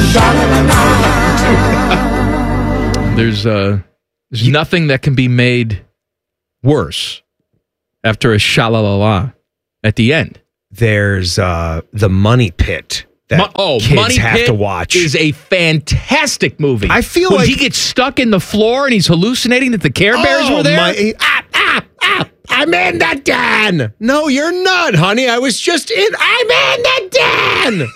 There's nothing that can be made worse after a sha-la-la-la at the end. There's the Money Pit that kids Money have Pit to watch. Is a fantastic movie. I feel when like he gets stuck in the floor and he's hallucinating that the Care Bears were there. I'm in the den. No, you're not, honey. I was just in. I'm in the den.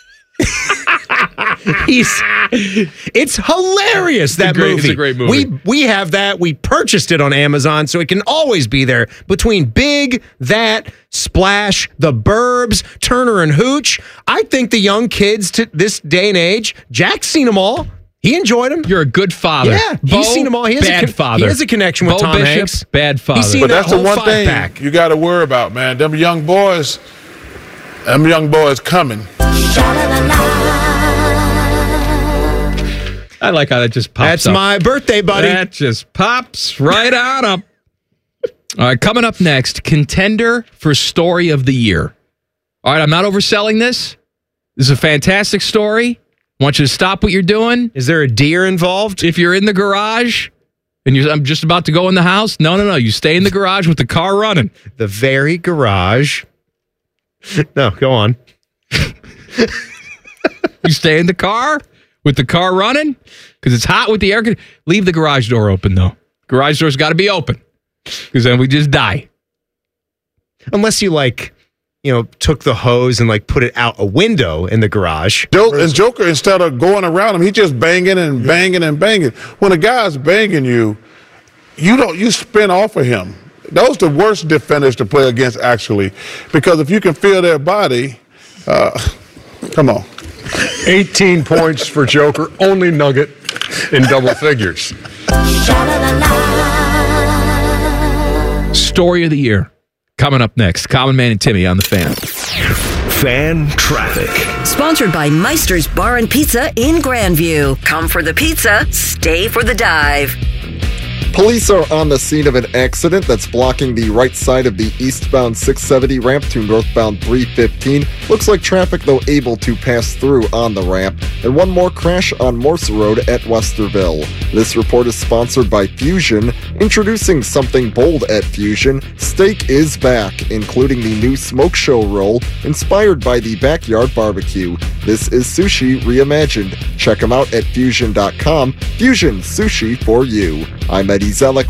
It's hilarious, that movie. It's a great movie. We have that. We purchased it on Amazon, so it can always be there. Between Big, That, Splash, The Burbs, Turner and Hooch, I think the young kids to this day and age, Jack's seen them all. He enjoyed them. You're a good father. Yeah, he's seen them all. He has bad father. He has a connection with Bo Tom Bishop, Hanks. Bad father. He's seen But that's that the whole one thing five-pack. you got to worry about, man. Them young boys coming. I like how that just pops That's up. my birthday, buddy. That just pops right on up. All right, coming up next, contender for Story of the Year. All right, I'm not overselling this. This is a fantastic story. I want you to stop what you're doing. Is there a deer involved? If you're in the garage and I'm just about to go in the house, no. You stay in the garage with the car running. The very garage. No, go on. You stay in the car with the car running because it's hot with the air. Leave the garage door open, though. Garage door's got to be open because then we just die. Unless you took the hose and put it out a window in the garage. And Joker, instead of going around him, he just banging and banging and banging. When a guy's banging you spin off of him. Those are the worst defenders to play against, actually, because if you can feel their body, come on. 18 points for Joker, only Nugget in double figures. Story of the Year. Coming up next, Common Man and Timmy on the Fan. Fan Traffic. Sponsored by Meister's Bar and Pizza in Grandview. Come for the pizza, stay for the dive. Police are on the scene of an accident that's blocking the right side of the eastbound 670 ramp to northbound 315. Looks like traffic, though, able to pass through on the ramp. And one more crash on Morse Road at Westerville. This report is sponsored by Fusion. Introducing something bold at Fusion, steak is back, including the new smoke show roll inspired by the backyard barbecue. This is sushi reimagined. Check them out at fusion.com. Fusion, sushi for you. I'm Eddie Zellick,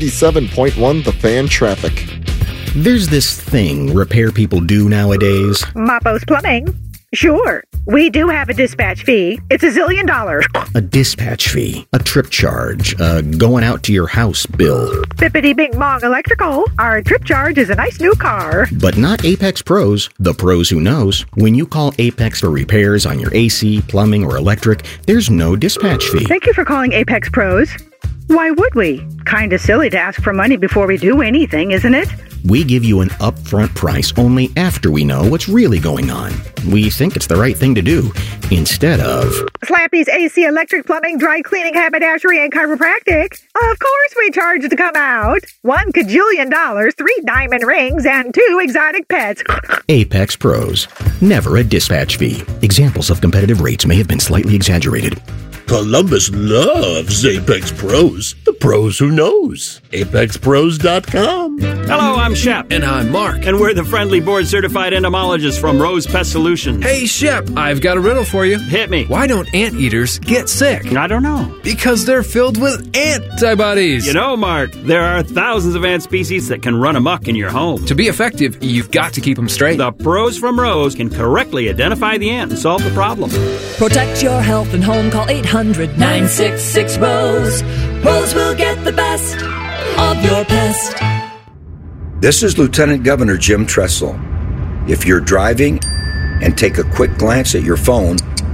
497.1 The Fan Traffic. There's this thing repair people do nowadays. Mappo's Plumbing. Sure, we do have a dispatch fee. It's $1 zillion. A dispatch fee, a trip charge, going out to your house bill. Bippity Bing Bong Electrical. Our trip charge is a nice new car. But not Apex Pros, the pros who knows. When you call Apex for repairs on your AC, plumbing, or electric, there's no dispatch fee. Thank you for calling Apex Pros. Why would we? Kinda silly to ask for money before we do anything, isn't it? We give you an upfront price only after we know what's really going on. We think it's the right thing to do, instead of... Slappy's AC, electric, plumbing, dry cleaning, haberdashery, and chiropractic. Of course we charge to come out. $1 kajillion, 3 diamond rings, and 2 exotic pets. Apex Pros. Never a dispatch fee. Examples of competitive rates may have been slightly exaggerated. Columbus loves Apex Pros. The pros who knows. ApexPros.com. Hello, I'm Shep. And I'm Mark. And we're the friendly board-certified entomologists from Rose Pest Solutions. Hey, Shep, I've got a riddle for you. Hit me. Why don't anteaters get sick? I don't know. Because they're filled with antibodies. You know, Mark, there are thousands of ant species that can run amok in your home. To be effective, you've got to keep them straight. The pros from Rose can correctly identify the ant and solve the problem. Protect your health and home. Call 800-966-ROSE. Rose will get the best of your pest. This is Lieutenant Governor Jim Tressel. If you're driving and take a quick glance at your phone,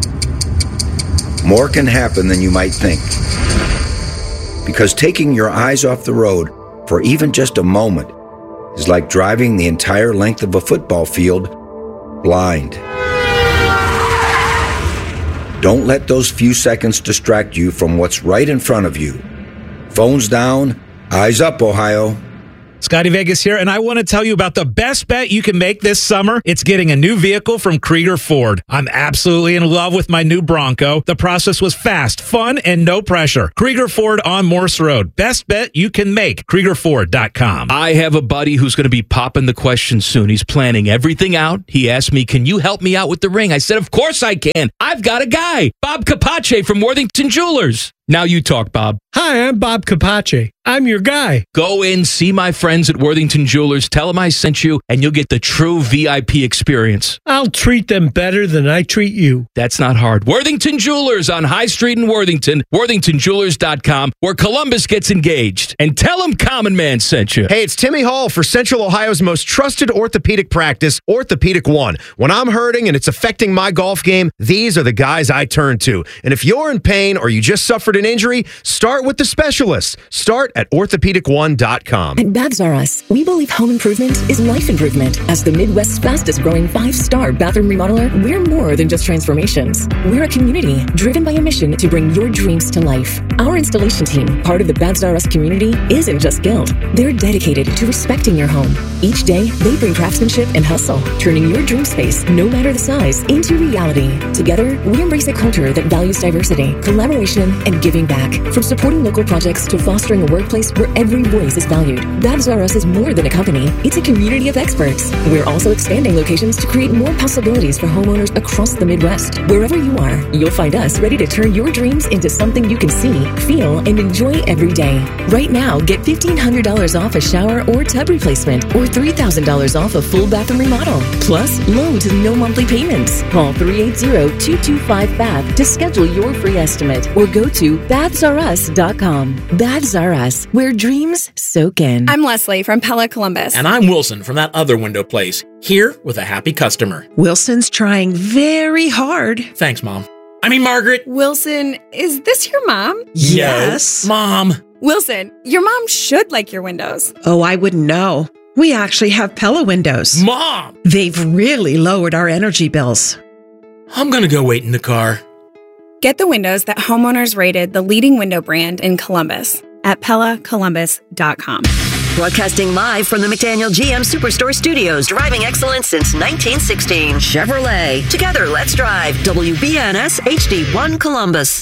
more can happen than you might think. Because taking your eyes off the road for even just a moment is like driving the entire length of a football field blind. Don't let those few seconds distract you from what's right in front of you. Phones down, eyes up, Ohio. Scotty Vegas here, and I want to tell you about the best bet you can make this summer. It's getting a new vehicle from Krieger Ford. I'm absolutely in love with my new Bronco. The process was fast, fun, and no pressure. Krieger Ford on Morse Road. Best bet you can make. KriegerFord.com. I have a buddy who's going to be popping the question soon. He's planning everything out. He asked me, can you help me out with the ring? I said, of course I can. I've got a guy, Bob Capace from Worthington Jewelers. Now you talk, Bob. Hi, I'm Bob Capace. I'm your guy. Go in, see my friends at Worthington Jewelers, tell them I sent you, and you'll get the true VIP experience. I'll treat them better than I treat you. That's not hard. Worthington Jewelers on High Street in Worthington, worthingtonjewelers.com, where Columbus gets engaged. And tell them Common Man sent you. Hey, it's Timmy Hall for Central Ohio's most trusted orthopedic practice, Orthopedic One. When I'm hurting and it's affecting my golf game, these are the guys I turn to. And if you're in pain or you just suffered an injury, start with the specialists. Start at orthopedic1.com. At Babs R Us, we believe home improvement is life improvement. As the Midwest's fastest growing 5-star bathroom remodeler, we're more than just transformations. We're a community driven by a mission to bring your dreams to life. Our installation team, part of the Babs R Us community, isn't just skilled. They're dedicated to respecting your home. Each day, they bring craftsmanship and hustle, turning your dream space, no matter the size, into reality. Together, we embrace a culture that values diversity, collaboration, and giving back. From supporting local projects to fostering a workplace where every voice is valued, Babs R Us is more than a company. It's a community of experts. We're also expanding locations to create more possibilities for homeowners across the Midwest. Wherever you are, you'll find us ready to turn your dreams into something you can see, feel, and enjoy every day. Right now, get $1,500 off a shower or tub replacement, or $3,000 off a full bathroom remodel. Plus, low to no monthly payments. Call 380-225-BAB to schedule your free estimate, or go to BabsRUs.com. Babs R Us, where dreams soak in. I'm Leslie from Pella Columbus. And I'm Wilson from that other window place, here with a happy customer. Wilson's trying very hard. Thanks, Mom. I mean, Margaret. Wilson, is this your mom? Yes. Mom. Wilson, your mom should like your windows. Oh, I wouldn't know. We actually have Pella windows. Mom! They've really lowered our energy bills. I'm going to go wait in the car. Get the windows that homeowners rated the leading window brand in Columbus at PellaColumbus.com. Broadcasting live from the McDaniel GM Superstore Studios, driving excellence since 1916. Chevrolet. Together, let's drive. WBNS HD1 Columbus.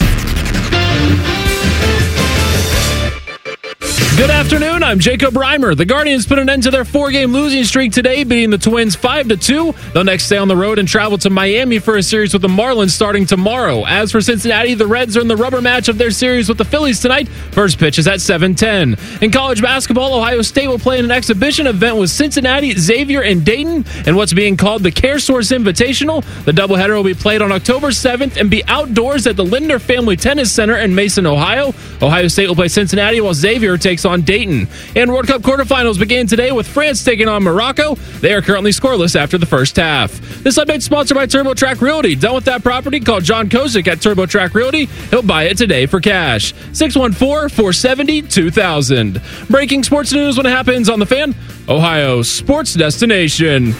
Good afternoon, I'm Jacob Reimer. The Guardians put an end to their 4-game losing streak today, beating the Twins 5-2. They'll next stay on the road and travel to Miami for a series with the Marlins starting tomorrow. As for Cincinnati, the Reds are in the rubber match of their series with the Phillies tonight. First pitch is at 7:10. In college basketball, Ohio State will play in an exhibition event with Cincinnati, Xavier, and Dayton in what's being called the CareSource Invitational. The doubleheader will be played on October 7th and be outdoors at the Lindner Family Tennis Center in Mason, Ohio. Ohio State will play Cincinnati while Xavier takes on Dayton. And World Cup quarterfinals begin today with France taking on Morocco. They are currently scoreless after the first half. This update sponsored by TurboTrack Realty. Done with that property? Call John Kozik at TurboTrack Realty. He'll buy it today for cash. 614-470-2000. Breaking sports news when it happens on The Fan, Ohio's sports destination.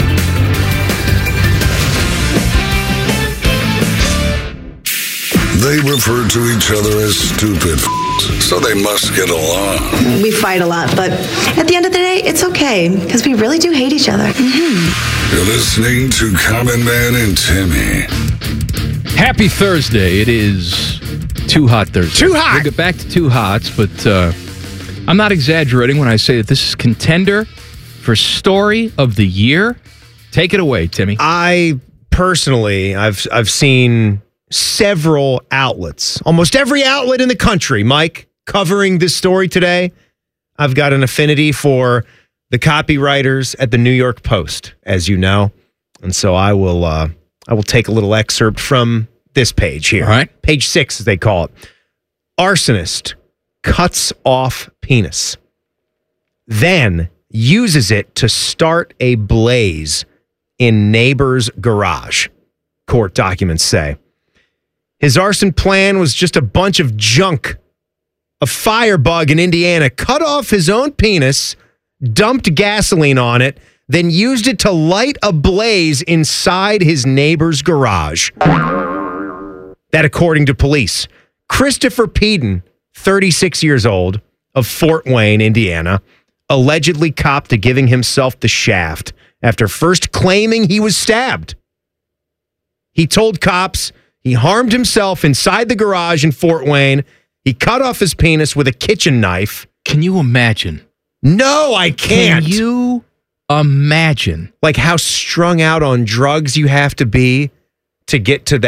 They refer to each other as stupid so they must get along. We fight a lot, but at the end of the day, it's okay, because we really do hate each other. Mm-hmm. You're listening to Common Man and Timmy. Happy Thursday. It is Too Hot Thursday. Too hot! We'll get back to Too Hots, but I'm not exaggerating when I say that this is contender for Story of the Year. Take it away, Timmy. I personally, I've seen several outlets, almost every outlet in the country, Mike, covering this story today. I've got an affinity for the copywriters at the New York Post, as you know. And so I will take a little excerpt from this page here. All right. Page 6, as they call it. Arsonist cuts off penis, then uses it to start a blaze in neighbor's garage, court documents say. His arson plan was just a bunch of junk. A firebug in Indiana cut off his own penis, dumped gasoline on it, then used it to light a blaze inside his neighbor's garage. that, according to police, Christopher Peden, 36 years old, of Fort Wayne, Indiana, allegedly copped to giving himself the shaft after first claiming he was stabbed. He told cops he harmed himself inside the garage in Fort Wayne. He cut off his penis with a kitchen knife. Can you imagine? No, I can't. Can you imagine? Like how strung out on drugs you have to be to get to that.